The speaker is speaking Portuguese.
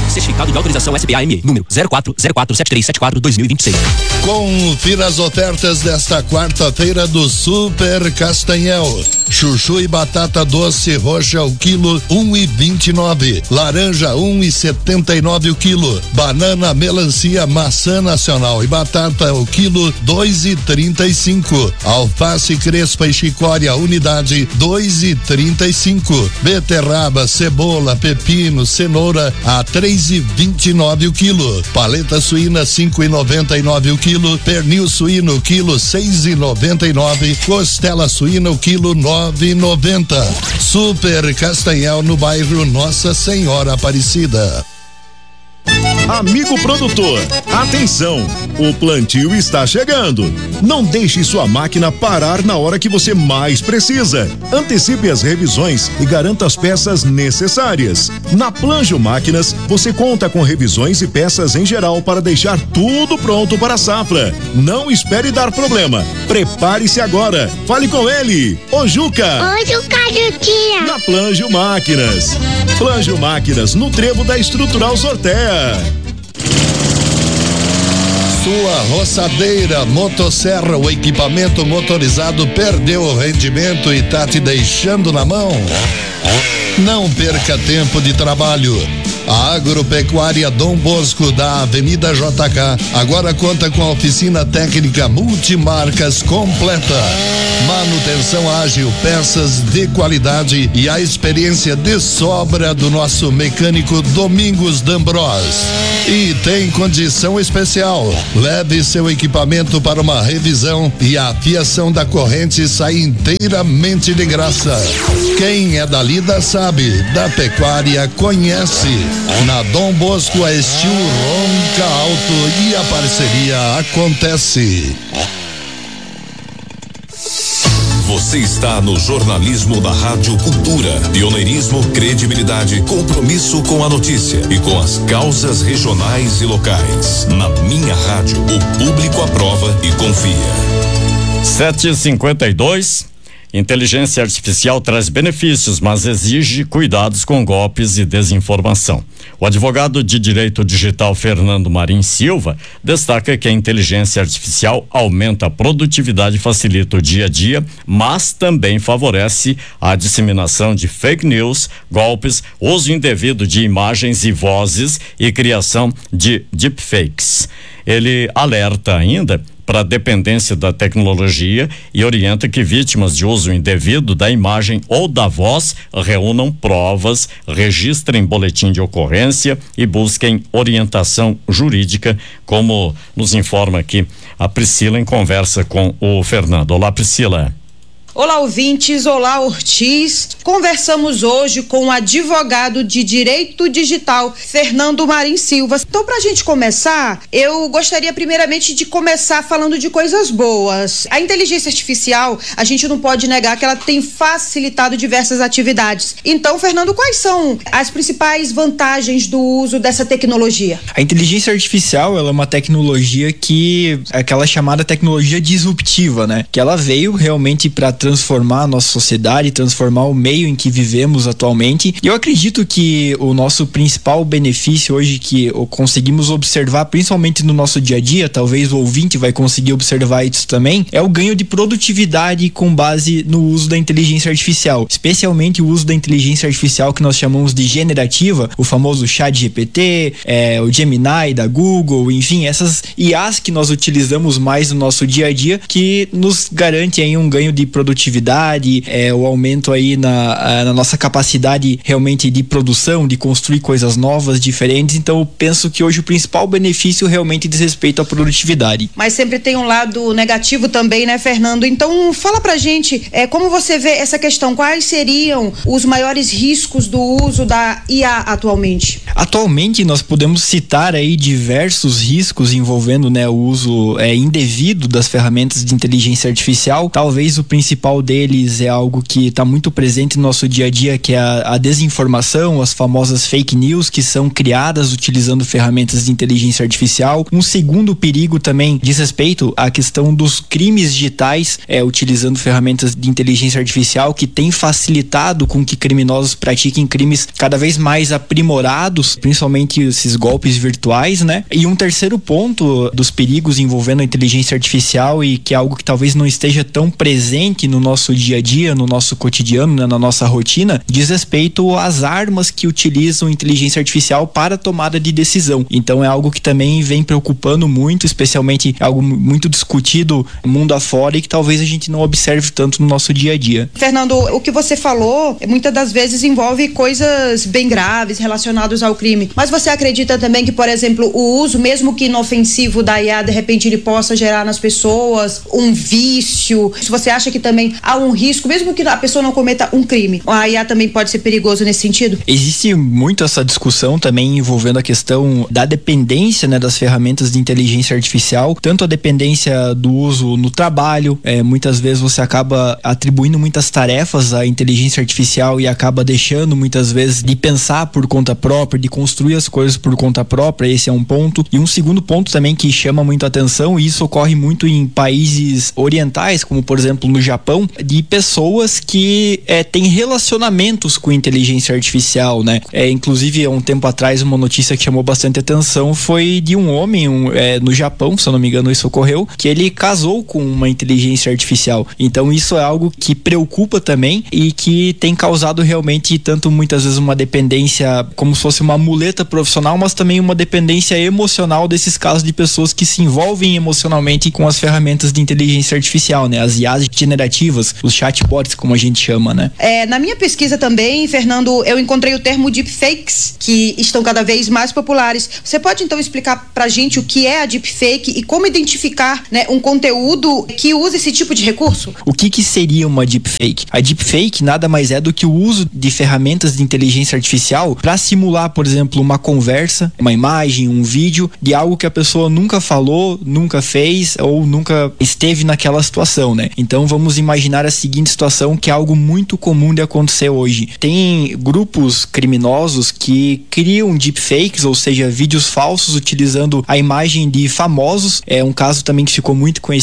Certificado de autorização SBA-ME, número 04047374-2026. Confira as ofertas desta quarta-feira do Super Castanhel. Chuchu e batata doce roxa o quilo 1,29. Laranja 1,79 o quilo. Banana, melancia, maçã nacional e batata o quilo 2,35. Alface crespa e chicória unidade 2,35. Beterraba, cebola, pepino, cenoura a 3,29 o quilo. Paleta suína 5,99 o quilo. Pernil suíno quilo 6,99. Costela suína o quilo 9,90. Super Castanhal no bairro Nossa Senhora Aparecida. Amigo produtor, atenção! O plantio está chegando. Não deixe sua máquina parar na hora que você mais precisa. Antecipe as revisões e garanta as peças necessárias. Na Planjo Máquinas, você conta com revisões e peças em geral para deixar tudo pronto para a safra. Não espere dar problema. Prepare-se agora. Fale com ele, o Juca. Oi, Juca. Na Planjo Máquinas. Planjo Máquinas, no trevo da Estrutural Sorteia. Sua roçadeira, motosserra, o equipamento motorizado perdeu o rendimento e tá te deixando na mão? Não perca tempo de trabalho. A Agropecuária Dom Bosco da Avenida JK agora conta com a oficina técnica multimarcas completa. Manutenção ágil, peças de qualidade e a experiência de sobra do nosso mecânico Domingos D'Ambros. E tem condição especial. Leve seu equipamento para uma revisão e a fiação da corrente sai inteiramente de graça. Quem é da lida sabe, da pecuária conhece. Na Dom Bosco a estilo ronca alto e a parceria acontece. Você está no jornalismo da Rádio Cultura. Pioneirismo, credibilidade, compromisso com a notícia e com as causas regionais e locais. Na minha rádio, o público aprova e confia. 7h52. Inteligência artificial traz benefícios, mas exige cuidados com golpes e desinformação. O advogado de direito digital Fernando Marim Silva destaca que a inteligência artificial aumenta a produtividade e facilita o dia a dia, mas também favorece a disseminação de fake news, golpes, uso indevido de imagens e vozes e criação de deepfakes. Ele alerta ainda para a dependência da tecnologia e orienta que vítimas de uso indevido da imagem ou da voz reúnam provas, registrem boletim de ocorrência e busquem orientação jurídica, como nos informa aqui a Priscila em conversa com o Fernando. Olá, Priscila. Olá, ouvintes. Olá, Ortiz. Conversamos hoje com o advogado de direito digital, Fernando Marim Silva. Então, pra gente começar, eu gostaria primeiramente de começar falando de coisas boas. A inteligência artificial, a gente não pode negar que ela tem facilitado diversas atividades. Então, Fernando, quais são as principais vantagens do uso dessa tecnologia? A inteligência artificial, ela é uma tecnologia que é aquela chamada tecnologia disruptiva, né? Que ela veio realmente para transformar a nossa sociedade, transformar o meio em que vivemos atualmente. E eu acredito que o nosso principal benefício hoje que conseguimos observar, principalmente no nosso dia a dia, talvez o ouvinte vai conseguir observar isso também, é o ganho de produtividade com base no uso da inteligência artificial, especialmente o uso da inteligência artificial que nós chamamos de generativa, o famoso ChatGPT, o Gemini da Google, enfim, essas IAs que nós utilizamos mais no nosso dia a dia, que nos garante aí um ganho de produtividade, o aumento aí na nossa capacidade realmente de produção, de construir coisas novas, diferentes. Então eu penso que hoje o principal benefício realmente diz respeito à produtividade. Mas sempre tem um lado negativo também, né, Fernando? Então fala pra gente como você vê essa questão, quais seriam os maiores riscos do uso da IA atualmente? Atualmente nós podemos citar aí diversos riscos envolvendo, né, o uso indevido das ferramentas de inteligência artificial. Talvez o principal principal deles é algo que está muito presente no nosso dia a dia, que é a desinformação, as famosas fake news que são criadas utilizando ferramentas de inteligência artificial. Um segundo perigo também diz respeito à questão dos crimes digitais, utilizando ferramentas de inteligência artificial, que tem facilitado com que criminosos pratiquem crimes cada vez mais aprimorados, principalmente esses golpes virtuais, né? E um terceiro ponto dos perigos envolvendo a inteligência artificial, e que é algo que talvez não esteja tão presente no nosso dia a dia, no nosso cotidiano, né, na nossa rotina, diz respeito às armas que utilizam inteligência artificial para a tomada de decisão. Então é algo que também vem preocupando muito, especialmente algo muito discutido mundo afora e que talvez a gente não observe tanto no nosso dia a dia. Fernando, o que você falou muitas das vezes envolve coisas bem graves relacionadas ao crime, mas você acredita também que, por exemplo, o uso, mesmo que inofensivo, da IA, de repente ele possa gerar nas pessoas um vício? Se você acha que também há um risco, mesmo que a pessoa não cometa um crime, a IA também pode ser perigoso nesse sentido? Existe muito essa discussão também envolvendo a questão da dependência, né, das ferramentas de inteligência artificial, tanto a dependência do uso no trabalho, muitas vezes você acaba atribuindo muitas tarefas à inteligência artificial e acaba deixando muitas vezes de pensar por conta própria, de construir as coisas por conta própria. Esse é um ponto. E um segundo ponto também que chama muito a atenção, e isso ocorre muito em países orientais, como por exemplo no Japão, de pessoas que têm relacionamentos com inteligência artificial, né? Inclusive, há um tempo atrás, uma notícia que chamou bastante atenção foi de um homem no Japão, se eu não me engano isso ocorreu, que ele casou com uma inteligência artificial. Então isso é algo que preocupa também e que tem causado realmente tanto muitas vezes uma dependência como se fosse uma muleta profissional, mas também uma dependência emocional desses casos de pessoas que se envolvem emocionalmente com as ferramentas de inteligência artificial, né? As IAs generativas, os chatbots, como a gente chama, né? Na minha pesquisa também, Fernando, eu encontrei o termo deepfakes, que estão cada vez mais populares. Você pode então explicar pra gente o que é a deepfake e como identificar, né, um conteúdo que usa esse tipo de recurso? O que seria uma deepfake? A deepfake nada mais é do que o uso de ferramentas de inteligência artificial para simular, por exemplo, uma conversa, uma imagem, um vídeo de algo que a pessoa nunca falou, nunca fez ou nunca esteve naquela situação, né? Então vamos imaginar a seguinte situação, que é algo muito comum de acontecer hoje. Tem grupos criminosos que criam deepfakes, ou seja, vídeos falsos utilizando a imagem de famosos. É um caso também que ficou muito conhecido